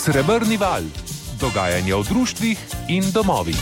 Srebrni val. Dogajanje v društvih in domovih.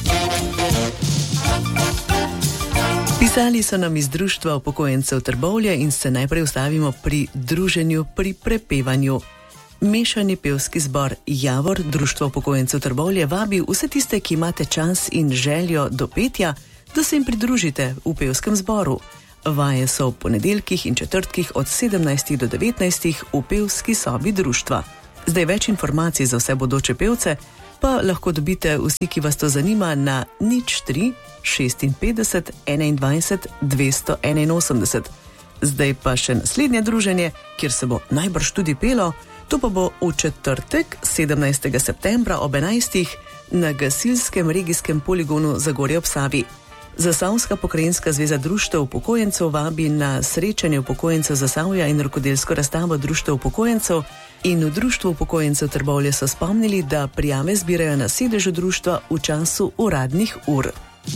Pisali so nam iz Društva upokojencev Trbovlje in se najprej ustavimo pri druženju, pri prepevanju. Mešani pevski zbor Javor Društva upokojencev Trbovlje vabi vse tiste, ki imate čas in željo do petja, da se jim pridružite v pevskem zboru. Vaje so v ponedeljkih in četrtkih od 17 do 19 v pevski sobi društva. Zdaj več informacij za vse bodoče pevce pa lahko dobite vsi, ki vas to zanima, na 03 56 21 281. Zdaj pa še naslednje druženje, kjer se bo najbrž tudi pelo, to pa bo v četrtek 17. septembra ob 11. na gasilskem regijskem poligonu Zagorje ob Savi. Zasavska pokrajinska zveza društev upokojencev vabi na srečanje upokojencev Zasavja in rokodelsko razstavo društev upokojencev in v Društvu upokojencev Trbovlje so spomnili, da prijave zbirajo na sedežu društva v času uradnih ur.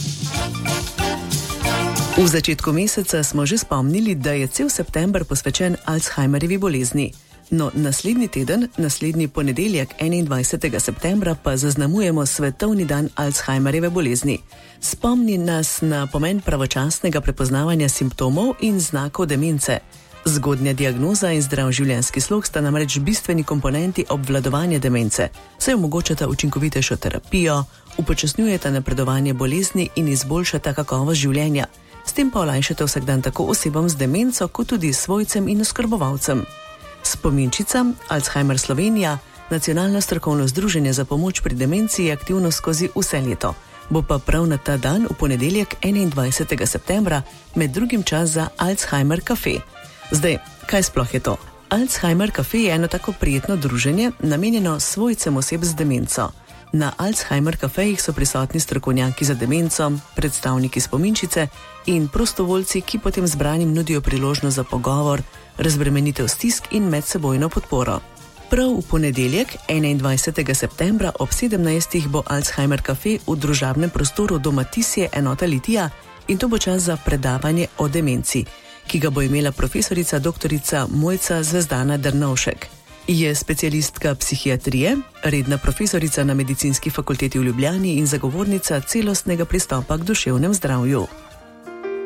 V začetku meseca smo že spomnili, da je cel september posvečen Alzheimerjevi bolezni. No, naslednji teden, naslednji ponedeljek 21. septembra pa zaznamujemo Svetovni dan Alzheimerjeve bolezni. Spomni nas na pomen pravočasnega prepoznavanja simptomov in znakov demence. Zgodnja diagnoza in zdrav življenjski slog sta namreč bistveni komponenti obvladovanja demence, saj omogočata učinkovitejšo terapijo, upočasnjujeta napredovanje bolezni in izboljšata kakovost življenja. S tem pa olajšata vsakdan tako osebam z demenco, kot tudi svojcem in oskrbovalcem. Spominčica Alzheimer Slovenija, nacionalno strokovno združenje za pomoč pri demenci, je aktivno skozi vse leto. Bo pa prav na ta dan v ponedeljek 21. septembra med drugim čas za Alzheimer Café. Zdaj, kaj sploh je to? Alzheimer Café je eno tako prijetno druženje, namenjeno svojcem oseb z demenco. Na Alzheimer Cafejih so prisotni strokovnjaki za demenco, predstavniki spominčice in prostovoljci, ki potem zbranim nudijo priložnost za pogovor, razbremenitev stisk in medsebojno podporo. Prav v ponedeljek, 21. septembra ob 17. bo Alzheimer Café v družabnem prostoru Doma Tisje enota Litija in to bo čas za predavanje o demenci, ki ga bo imela profesorica doktorica Mojca Zvezdana Drnovšek. Je specialistka psihiatrije, redna profesorica na Medicinski fakulteti v Ljubljani in zagovornica celostnega pristopa k duševnem zdravju.